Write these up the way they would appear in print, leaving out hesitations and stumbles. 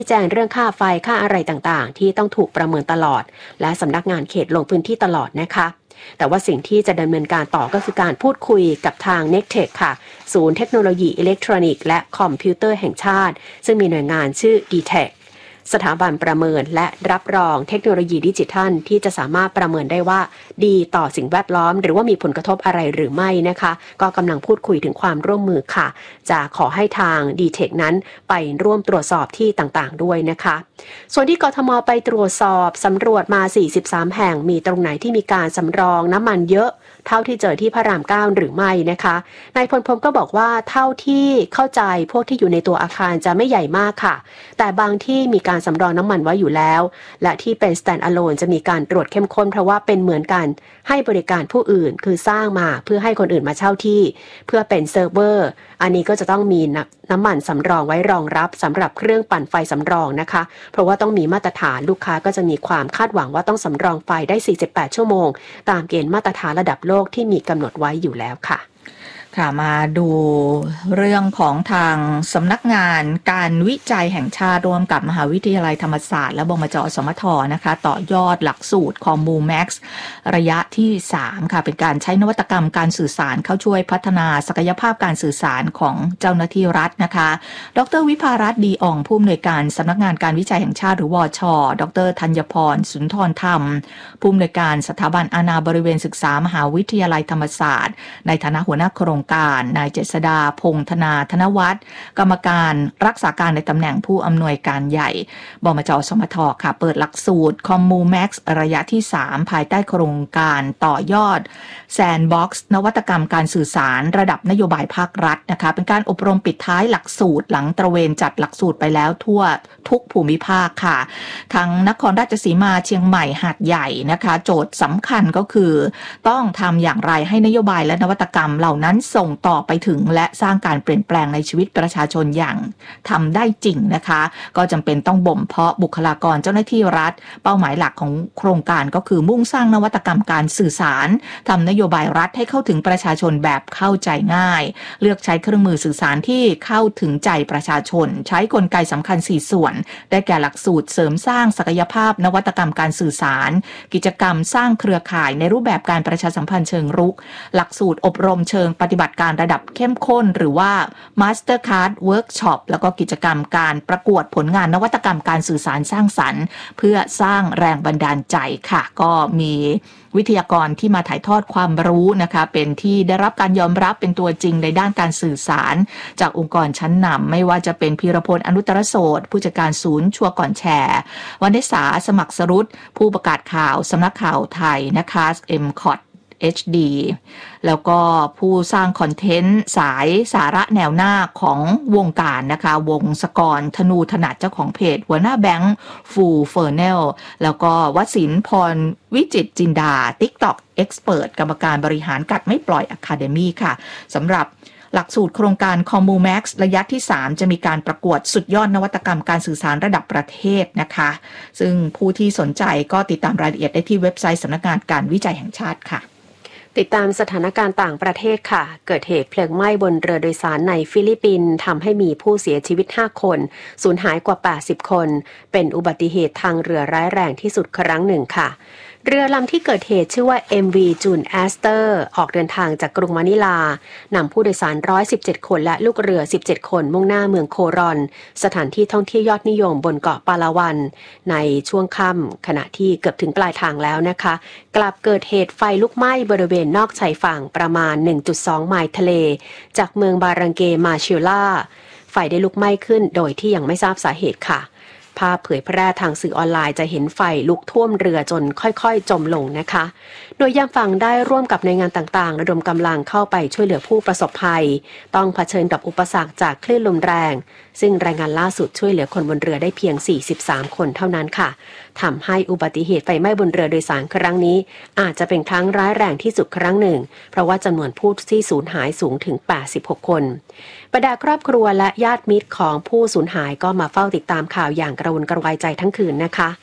แจ้งเรื่องค่าไฟค่าอะไรต่างๆที่ต้องถูกประเมินตลอดและสำนักงานเขตลงพื้นที่ตลอดนะคะแต่ว่าสิ่งที่จะดำเนินการต่อก็คือการพูดคุยกับทาง Nectech ค่ะศูนย์เทคโนโลยีอิเล็กทรอนิกส์และคอมพิวเตอร์แห่งชาติซึ่งมีหน่วยงานชื่อ DTechสถาบันประเมินและรับรองเทคโนโลยีดิจิทัลที่จะสามารถประเมินได้ว่าดีต่อสิ่งแวดล้อมหรือว่ามีผลกระทบอะไรหรือไม่นะคะก็กำลังพูดคุยถึงความร่วมมือค่ะจะขอให้ทาง DTech นั้นไปร่วมตรวจสอบที่ต่างๆด้วยนะคะส่วนที่กทมไปตรวจสอบสำรวจมา43แห่งมีตรงไหนที่มีการสำรองน้ำมันเยอะเท่าที่เจอที่พระราม9หรือไม่นะคะนายพลพรหมก็บอกว่าเท่าที่เข้าใจพวกที่อยู่ในตัวอาคารจะไม่ใหญ่มากค่ะแต่บางที่มีการสำรองน้ำมันไว้อยู่แล้วและที่เป็น stand alone จะมีการตรวจเข้มข้นเพราะว่าเป็นเหมือนกันให้บริการผู้อื่นคือสร้างมาเพื่อให้คนอื่นมาเช่าที่เพื่อเป็นเซิร์ฟเวอร์อันนี้ก็จะต้องมีน้ำมันสำรองไว้รองรับสำหรับเครื่องปั่นไฟสำรองนะคะเพราะว่าต้องมีมาตรฐานลูกค้าก็จะมีความคาดหวังว่าต้องสำรองไฟได้48ชั่วโมงตามเกณฑ์มาตรฐานระดับโลกที่มีกำหนดไว้อยู่แล้วค่ะค่ะมาดูเรื่องของทางสำนักงานการวิจัยแห่งชาติร่วมกับมหาวิทยาลัยธรรมศาสตร์และบมจ.สมท.นะคะต่อยอดหลักสูตรคอมมูแม็กซ์ระยะที่3ค่ะเป็นการใช้นวัตกรรมการสื่อสารเข้าช่วยพัฒนาศักยภาพการสื่อสารของเจ้าหน้าที่รัฐนะคะดร.วิภารัตน์ดีอ่องผู้อำนวยการสำนักงานการวิจัยแห่งชาติหรือวช.ดร.ธัญพรสุนทรธรรมผู้อำนวยการสถาบันอาณาบริเวณศึกษามหาวิทยาลัยธรรมศาสตร์ในฐานะหัวหน้าโครงการนายเจษฎาพงษ์ธนาธนวัฒน์กรรมการรักษาการในตำแหน่งผู้อำนวยการใหญ่บมจ.สมท.ค่ะเปิดหลักสูตรคอมมูแม็กซ์ระยะที่3ภายใต้โครงการต่อยอดแซนด์บ็อกซ์นวัตกรรมการสื่อสารระดับนโยบายภาครัฐนะคะเป็นการอบรมปิดท้ายหลักสูตรหลังตระเวนจัดหลักสูตรไปแล้วทั่วทุกภูมิภาคค่ะทั้งนครราชสีมาเชียงใหม่หาดใหญ่นะคะโจทย์สำคัญก็คือต้องทำอย่างไรให้นโยบายและนวัตกรรมเหล่านั้นส่งต่อไปถึงและสร้างการเปลี่ยนแปลงในชีวิตประชาชนอย่างทำได้จริงนะคะก็จำเป็นต้องบ่มเพาะบุคลากรเจ้าหน้าที่รัฐเป้าหมายหลักของโครงการก็คือมุ่งสร้างนวัตกรรมการสื่อสารทำนโยบายรัฐให้เข้าถึงประชาชนแบบเข้าใจง่ายเลือกใช้เครื่องมือสื่อสารที่เข้าถึงใจประชาชนใช้กลไกสำคัญ4ส่วนได้แก่หลักสูตรเสริมสร้างศักยภาพนวัตกรรมการสื่อสารกิจกรรมสร้างเครือข่ายในรูปแบบการประชาสัมพันธ์เชิงรุกหลักสูตรอบรมเชิงปฏิบัติการระดับเข้มข้นหรือว่า Master Card Workshop แล้วก็กิจกรรมการประกวดผลงานนวัตกรรมการสื่อสารสร้างสรรค์เพื่อสร้างแรงบันดาลใจค่ะก็มีวิทยากรที่มาถ่ายทอดความรู้นะคะเป็นที่ได้รับการยอมรับเป็นตัวจริงในด้านการสื่อสารจากองค์กรชั้นนำไม่ว่าจะเป็นพีรพลอนุตตรโสตผู้จัดการศูนย์ชัวร์ก่อนแชร์วรรณสาสมัครสรุตผู้ประกาศข่าวสำนักข่าวไทยนะคะ MCOT HD แล้วก็ผู้สร้างคอนเทนต์สายสาระแนวหน้าของวงการนะคะวงศกรธนูถนัดเจ้าของเพจหัวหน้าแบงค์ฟูเฟอร์เนลแล้วก็วสินทร์พรวิจิตรจินดา TikTok Expert กรรมการบริหารกัดไม่ปล่อย Academy ค่ะสำหรับหลักสูตรโครงการ CommuMax ระยะที่3จะมีการประกวดสุดยอดนวัตกรรมการสื่อสารระดับประเทศนะคะซึ่งผู้ที่สนใจก็ติดตามรายละเอียดได้ที่เว็บไซต์สำนักงานการวิจัยแห่งชาติค่ะติดตามสถานการณ์ต่างประเทศค่ะเกิดเหตุเพลิงไหม้บนเรือโดยสารในฟิลิปปินส์ทำให้มีผู้เสียชีวิต5คนสูญหายกว่า80คนเป็นอุบัติเหตุทางเรือร้ายแรงที่สุดครั้งหนึ่งค่ะเรือลำที่เกิดเหตุชื่อว่า MV June Aster ออกเดินทางจากกรุงมะนิลานำผู้โดยสาร117คนและลูกเรือ17คนมุ่งหน้าเมืองโครอนสถานที่ท่องเที่ยวยอดนิยมบนเกาะปาลาวันในช่วงค่ำขณะที่เกือบถึงปลายทางแล้วนะคะกลับเกิดเหตุไฟลุกไหม้บริเวณนอกชายฝั่งประมาณ 1.2 ไมล์ทะเลจากเมืองบารังเกมาชิล่าไฟได้ลุกไหม้ขึ้นโดยที่ยังไม่ทราบสาเหตุค่ะภาพเผยแพร่ทางสื่อออนไลน์จะเห็นไฟลุกท่วมเรือจนค่อยๆจมลงนะคะโดยยามฝั่งได้ร่วมกับหน่วยงานต่างๆระดมกำลังเข้าไปช่วยเหลือผู้ประสบภัยต้องเผชิญกับอุปสรรคจากคลื่นลมแรงซึ่งรายงานล่าสุดช่วยเหลือคนบนเรือได้เพียง43คนเท่านั้นค่ะทำให้อุบัติเหตุไฟไหม้บนเรือโดยสารครั้งนี้อาจจะเป็นครั้งร้ายแรงที่สุดครั้งหนึ่งเพราะว่าจำนวนผู้ที่สูญหายสูงถึง86คนบรรดาครอบครัวและญาติมิตรของผู้สูญหายก็มาเฝ้าติดตามข่าวอย่างกระวนกระวายใจทั้งคืนนะคะ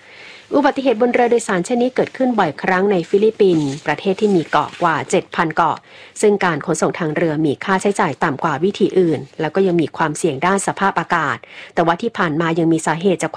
อุบัติเหตุบนเรือโดยสารเช่นนี้เกิดขึ้นบ่อยครั้งในฟิลิปปินส์ประเทศที่มีเกาะกว่า 7,000 เกาะซึ่งการขนส่งทางเรือมีค่าใช้จ่ายต่ำกว่าวิธีอื่นแล้วก็ยังมีความเสี่ยงด้านสภาพอากาศแต่ว่าที่ผ่านมายังมีสาเหตุจาก